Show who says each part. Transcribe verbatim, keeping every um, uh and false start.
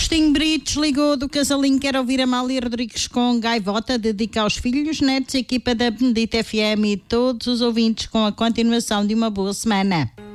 Speaker 1: Agostinho Brites ligou do casalinho, quer ouvir a Amália Rodrigues com Gaivota, dedica aos filhos, netos, equipa da Benedita F M e todos os ouvintes com a continuação de uma boa semana.